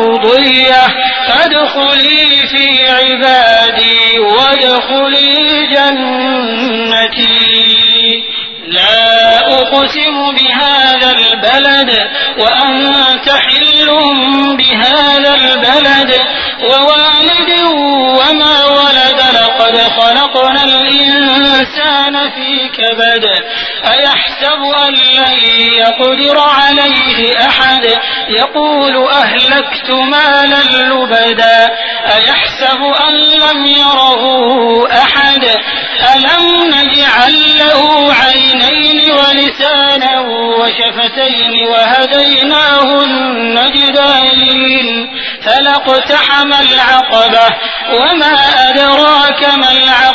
مرضية فادخلي في عبادي وادخلي جنتي. لا أقسم بهذا البلد وأنت حل بهذا البلد ووالد وما ولد لقد خلقنا الإنسان في كبد أيحسب أن لن يقدر عليه أحد يقول أهلكت مالا لبدا أيحسب أن لم يره أحد ألم نجعل له عينين ولسانا وشفتين وهديناه النجدين فلاقتحم العقبة وما أدراك ما العقبة